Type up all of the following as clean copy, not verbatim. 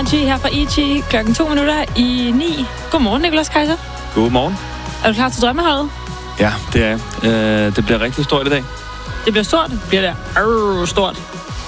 Energy her fra EG. Klokken 8:02. Godmorgen, Nicolas Kaiser. Godmorgen. Er du klar til drømmeholdet? Ja, det er jeg. Det bliver rigtig stort i dag. Det bliver stort. Det bliver stort.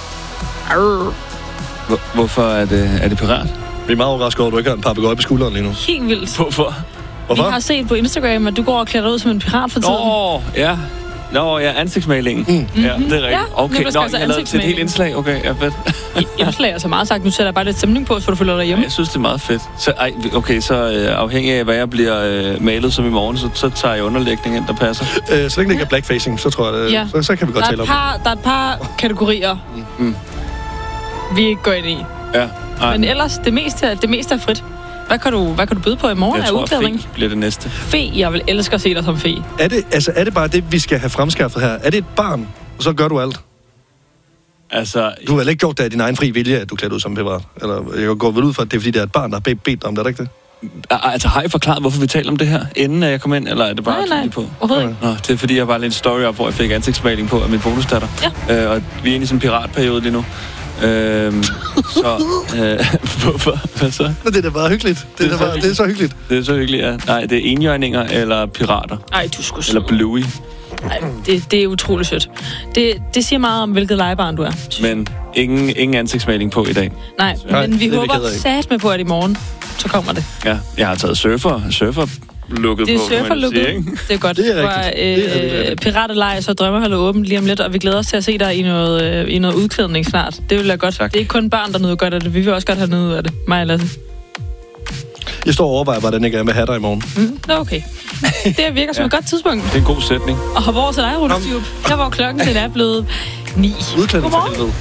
Hvorfor er det pirat? Vi er meget overrasket over, at du ikke har en papegøje på skulderen lige nu. Helt vildt. Hvorfor? Vi har set på Instagram, at du går og klæder dig ud som en pirat for tiden. Ja, ansigtsmalingen. Ja, det er rigtigt. Ja, okay, jeg har lavet til et helt indslag. Okay, ja, fedt. Indslag er så meget sagt. Nu sætter jeg bare lidt stemning på, så du føler dig hjemme. Jeg synes, det er meget fedt. Så afhængig af, hvad jeg bliver malet som i morgen, så tager jeg underlægning ind, der passer. Så længe det ikke er blackfacing, så tror jeg, så kan vi godt tale om det. Der er et par kategorier, vi ikke går ind i. Ja. Men ellers, det meste er frit. Hvad kan du byde på i morgen af udklædning? Jeg tror, fe bliver det næste. Fe, jeg vil elske at se dig som fe. Er det bare det, vi skal have fremskaffet her? Er det et barn, og så gør du alt? Altså, du har vel ikke gjort det af din egen fri vilje, at du klæder ud som pirat? Eller jeg går vel ud fra, at det er fordi, der er et barn, der har bedt om det, er det ikke det? Altså, har jeg forklaret, hvorfor vi taler om det her, inden jeg kom ind, eller er det bare nej, på? Overhovedet ikke. Nå, det er fordi, jeg var lidt en story op, hvor jeg fik ansigtsmaling på af min bonusdatter. Ja. Og vi er inde i sådan en piratperiode lige nu. Hvorfor? Hvad så? Men det er da bare hyggeligt. Det er så hyggeligt. Det er så hyggeligt, ja. Nej, det er enhjørninger eller pirater. Ej, du skulle eller Bluey. Nej, det er utroligt sødt. Det siger meget om, hvilket legebarn du er. Men ingen ansigtsmaling på i dag. Nej, men vi håber sat med på, at i morgen, så kommer det. Ja, jeg har taget surfer lukket på. Det er surferlukket. Det er godt. Det er rigtigt. Pirateleje, så drømmeholdet åbent lige om lidt, og vi glæder os til at se dig i noget udklædning snart. Det vil være godt. Tak. Det er ikke kun børn, der nyder godt af det. Vi vil også godt have noget af det. Mig og Lasse. Jeg står og overvejer, hvordan jeg gerne vil have dig i morgen. Okay. Det virker som et godt tidspunkt. Det er en god sætning. Og hoppe over til dig, Rudolf. Her hvor klokken den er blevet 9. Udklædning for helvede.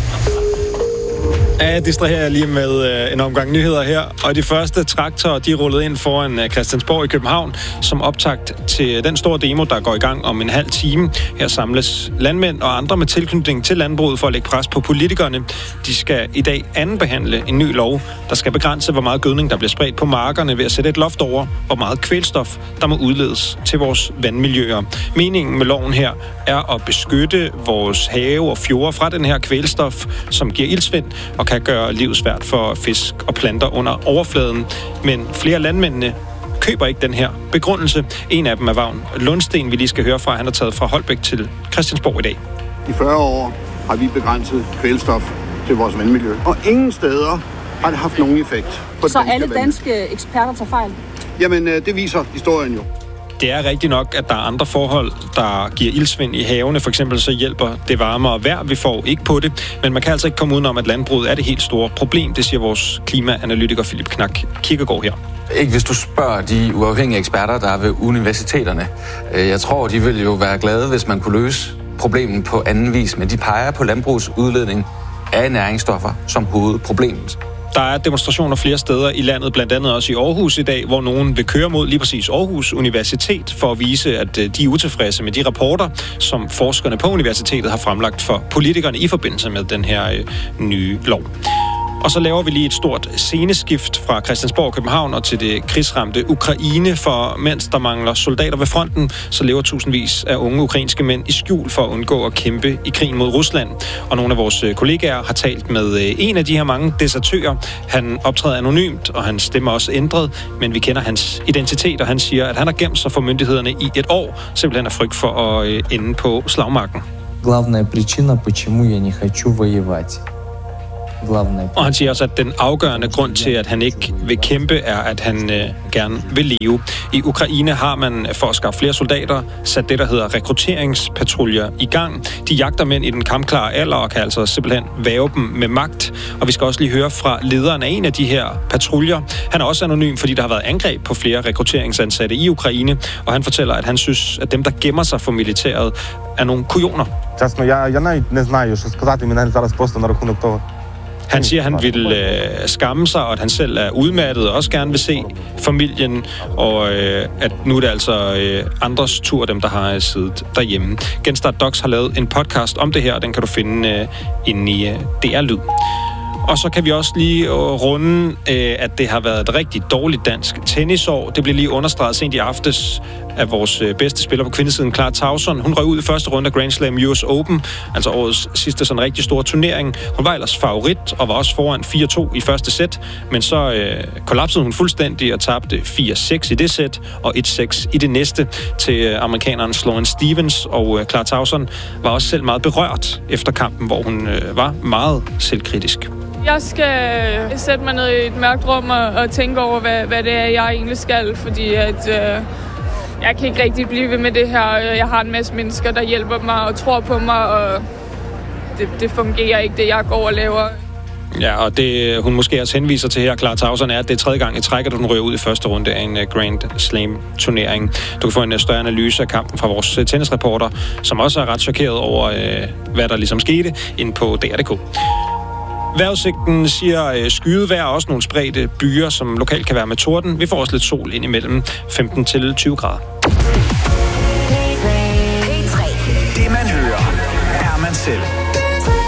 Jeg distraherer lige med en omgang nyheder her. Og de første traktorer, de rullede ind foran Christiansborg i København som optakt til den store demo, der går i gang om en halv time. Her samles landmænd og andre med tilknytning til landbruget for at lægge pres på politikerne. De skal i dag andenbehandle en ny lov, der skal begrænse, hvor meget gødning, der bliver spredt på markerne ved at sætte et loft over, hvor meget kvælstof, der må udledes til vores vandmiljøer. Meningen med loven her er at beskytte vores have og fjorde fra den her kvælstof, som giver iltsvind og kan gøre livet svært for fisk og planter under overfladen. Men flere af landmændene køber ikke den her begrundelse. En af dem er Vagn Lundsten, vi lige skal høre fra. Han er taget fra Holbæk til Christiansborg i dag. I 40 år har vi begrænset kvælstof til vores vandmiljø, og ingen steder har det haft nogen effekt. Så alle danske eksperter tager fejl? Jamen, det viser historien jo. Det er rigtigt nok, at der er andre forhold, der giver iltsvind i havene. For eksempel så hjælper det varmere vejr, vi får ikke på det. Men man kan altså ikke komme udenom, at landbruget er det helt store problem. Det siger vores klimaanalytiker Philip Knak Kirkegaard her. Ikke hvis du spørger de uafhængige eksperter, der er ved universiteterne. Jeg tror, de ville jo være glade, hvis man kunne løse problemet på anden vis. Men de peger på landbrugets udledning af næringsstoffer som hovedproblemet. Der er demonstrationer flere steder i landet, blandt andet også i Aarhus i dag, hvor nogen vil køre mod lige præcis Aarhus Universitet for at vise, at de er utilfredse med de rapporter, som forskerne på universitetet har fremlagt for politikerne i forbindelse med den her nye lov. Og så laver vi lige et stort sceneskift fra Christiansborg og København og til det krigsramte Ukraine, for mens der mangler soldater ved fronten, så lever tusindvis af unge ukrainske mænd i skjul for at undgå at kæmpe i krigen mod Rusland. Og nogle af vores kollegaer har talt med en af de her mange desertører. Han optræder anonymt, og hans stemme er også ændret, men vi kender hans identitet, og han siger, at han har gemt sig for myndighederne i et år, simpelthen af frygt for at ende på slagmarken. Главная причина, почему я не хочу воевать. Og han siger også, at den afgørende grund til, at han ikke vil kæmpe, er, at han gerne vil leve. I Ukraine har man, for at skaffe flere soldater, sat det, der hedder rekrutteringspatruljer i gang. De jagter mænd i den kampklare alder og kan altså simpelthen væve dem med magt. Og vi skal også lige høre fra lederen af en af de her patruljer. Han er også anonym, fordi der har været angreb på flere rekrutteringsansatte i Ukraine. Og han fortæller, at han synes, at dem, der gemmer sig for militæret, er nogle kujoner. Чесно, я навіть не знаю, що сказати, мене зараз просто на rахунок того. Han siger, at han vil skamme sig, og at han selv er udmattet og også gerne vil se familien, og at nu er det altså andres tur, dem der har siddet derhjemme. Genstart Docs har lavet en podcast om det her, og den kan du finde inde i DR Lyd. Og så kan vi også lige runde, at det har været et rigtig dårligt dansk tennisår. Det blev lige understreget sent i aftes af vores bedste spiller på kvindesiden, Clara Tauson. Hun røg ud i første runde af Grand Slam US Open, altså årets sidste sådan rigtig store turnering. Hun var ellers favorit og var også foran 4-2 i første sæt, men så kollapsede hun fuldstændig og tabte 4-6 i det sæt og 1-6 i det næste til amerikaneren Sloane Stevens. Og Clara Tauson var også selv meget berørt efter kampen, hvor hun var meget selvkritisk. Jeg skal sætte mig ned i et mørkt rum og tænke over, hvad det er, jeg egentlig skal, fordi at jeg kan ikke rigtig blive ved med det her. Jeg har en masse mennesker, der hjælper mig og tror på mig, og det fungerer ikke, det jeg går og laver. Ja, og det hun måske også henviser til her, Clara Tauson, er, at det er tredje gang i træk, at hun ryger ud i første runde af en Grand Slam-turnering. Du kan få en større analyse af kampen fra vores tennisreporter, som også er ret chokeret over, hvad der ligesom skete, inde på DR.dk. Vejrudsigten siger skyet vejr og også nogle spredte byer, som lokalt kan være med torden. Vi får også lidt sol ind imellem 15 til 20 grader. Det man hører, er man selv.